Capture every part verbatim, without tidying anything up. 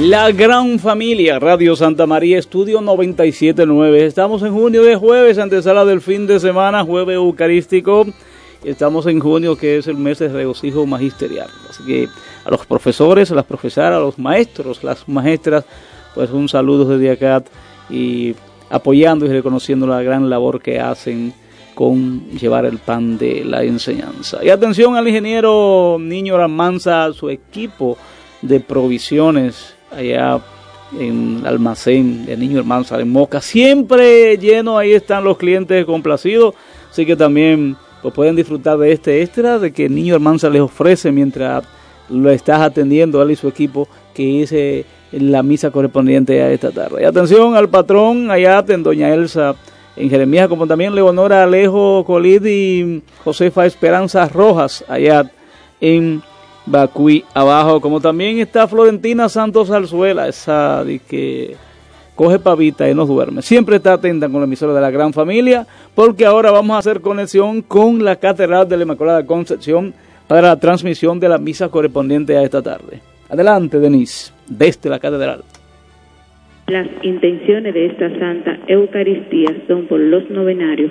La Gran Familia, Radio Santa María, Estudio noventa y siete punto nueve. Estamos en junio de jueves, antesala del fin de semana, jueves eucarístico. Estamos en junio, que es el mes de regocijo magisterial. Así que a los profesores, a las profesoras, a los maestros, las maestras, pues un saludo desde acá y apoyando y reconociendo la gran labor que hacen con llevar el pan de la enseñanza. Y atención al ingeniero Niño Almanza, su equipo de provisiones allá en el almacén de Niño Almanza en Moca, siempre lleno, ahí están los clientes complacidos, así que también pues, pueden disfrutar de este extra de que Niño Almanza les ofrece mientras lo estás atendiendo él y su equipo, que es eh, la misa correspondiente a esta tarde. Y atención al patrón allá en Doña Elsa en Jeremías, como también Leonora Alejo Colid y Josefa Esperanza Rojas allá en Bacuy abajo, como también está Florentina Santos Alzuela, esa de que coge pavita y no duerme. Siempre está atenta con la emisora de la Gran Familia, porque ahora vamos a hacer conexión con la Catedral de la Inmaculada Concepción para la transmisión de la misa correspondiente a esta tarde. Adelante, Denise, desde la Catedral. Las intenciones de esta Santa Eucaristía son por los novenarios: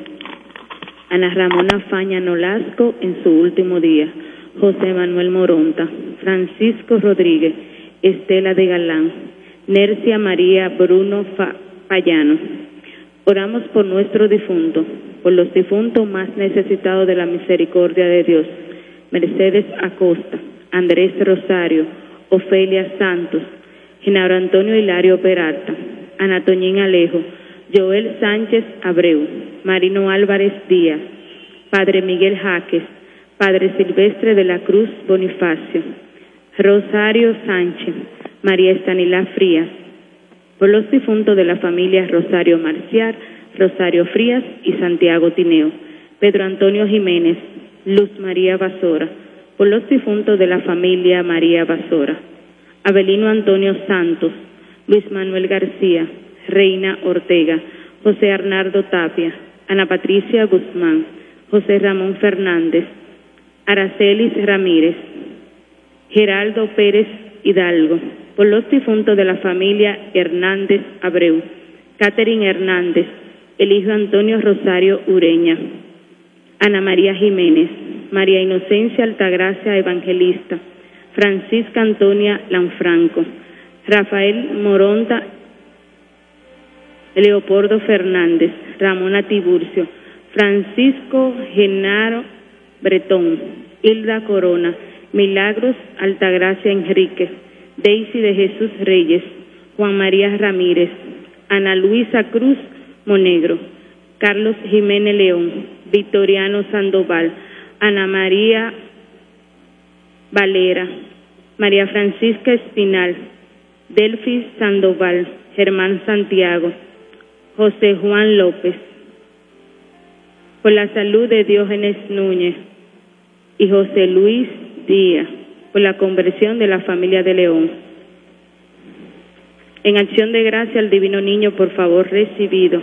Ana Ramona Faña Nolasco en su último día, José Manuel Moronta, Francisco Rodríguez, Estela de Galán, Nercia María Bruno Fa Payano. Oramos por nuestro difunto, por los difuntos más necesitados de la misericordia de Dios: Mercedes Acosta, Andrés Rosario, Ofelia Santos, Genaro Antonio Hilario Peralta, Ana Toñín Alejo, Joel Sánchez Abreu, Marino Álvarez Díaz, Padre Miguel Jaques, Padre Silvestre de la Cruz Bonifacio, Rosario Sánchez, María Estanilá Frías, por los difuntos de la familia Rosario Marciar, Rosario Frías y Santiago Tineo, Pedro Antonio Jiménez, Luz María Basora, por los difuntos de la familia María Basora, Abelino Antonio Santos, Luis Manuel García, Reina Ortega, José Arnaldo Tapia, Ana Patricia Guzmán, José Ramón Fernández, Aracelis Ramírez, Geraldo Pérez Hidalgo, por los difuntos de la familia Hernández Abreu, Catherine Hernández, el hijo Antonio Rosario Ureña, Ana María Jiménez, María Inocencia Altagracia Evangelista, Francisca Antonia Lanfranco, Rafael Moronta, Leopoldo Fernández, Ramona Tiburcio, Francisco Genaro Bretón, Hilda Corona, Milagros Altagracia Enrique, Daisy de Jesús Reyes, Juan María Ramírez, Ana Luisa Cruz Monegro, Carlos Jiménez León, Victoriano Sandoval, Ana María Valera, María Francisca Espinal, Delfis Sandoval, Germán Santiago, José Juan López, por la salud de Diógenes Núñez y José Luis Díaz, por la conversión de la familia de León. En acción de gracia al Divino Niño, por favor, recibido.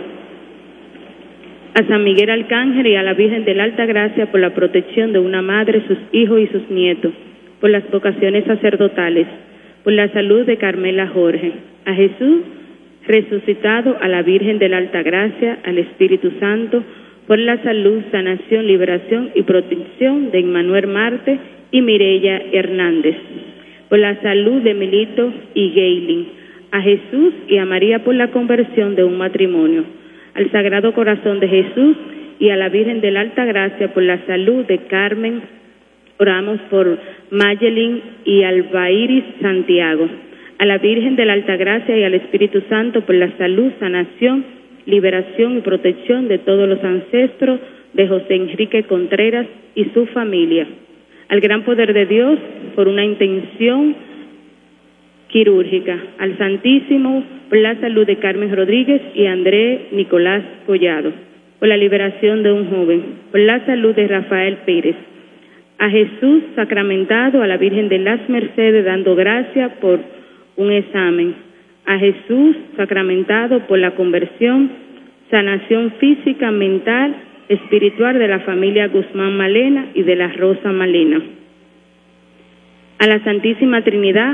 A San Miguel Arcángel y a la Virgen de la Alta Gracia por la protección de una madre, sus hijos y sus nietos, por las vocaciones sacerdotales, por la salud de Carmela Jorge, a Jesús resucitado, a la Virgen de la Alta Gracia, al Espíritu Santo, por la salud, sanación, liberación y protección de Emmanuel Marte y Mireya Hernández, por la salud de Milito y Gaylin, a Jesús y a María por la conversión de un matrimonio, al Sagrado Corazón de Jesús y a la Virgen de la Alta Gracia por la salud de Carmen. Oramos por Mayelin y Albairis Santiago, a la Virgen de la Alta Gracia y al Espíritu Santo por la salud, sanación, liberación y protección de todos los ancestros de José Enrique Contreras y su familia, al gran poder de Dios por una intención quirúrgica, al Santísimo por la salud de Carmen Rodríguez y André Nicolás Collado, por la liberación de un joven, por la salud de Rafael Pérez, a Jesús sacramentado, a la Virgen de las Mercedes dando gracia por un examen, a Jesús sacramentado por la conversión, sanación física, mental, espiritual de la familia Guzmán Malena y de la Rosa Malena, a la Santísima Trinidad,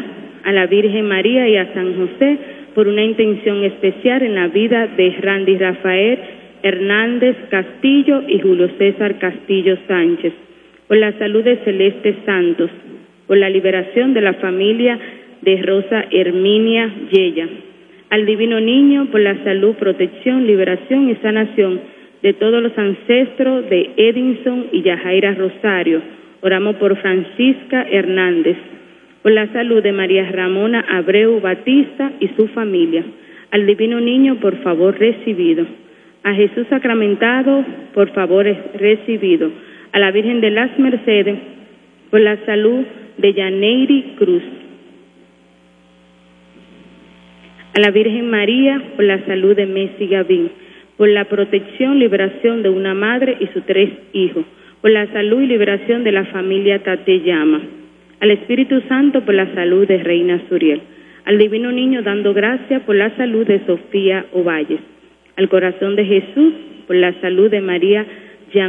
a la Virgen María y a San José por una intención especial en la vida de Randy Rafael Hernández Castillo y Julio César Castillo Sánchez, por la salud de Celeste Santos, por la liberación de la familia de Rosa Herminia Yella, al Divino Niño por la salud, protección, liberación y sanación de todos los ancestros de Edinson y Yajaira Rosario. Oramos por Francisca Hernández, por la salud de María Ramona Abreu Batista y su familia, al Divino Niño por favor recibido, a Jesús sacramentado por favor recibido, a la Virgen de las Mercedes por la salud de Yaneiri Cruz, a la Virgen María por la salud de Messi Gavín, por la protección, liberación de una madre y sus tres hijos, por la salud y liberación de la familia Tateyama, al Espíritu Santo por la salud de Reina Suriel, al Divino Niño dando gracias por la salud de Sofía Ovalles, al Corazón de Jesús por la salud de María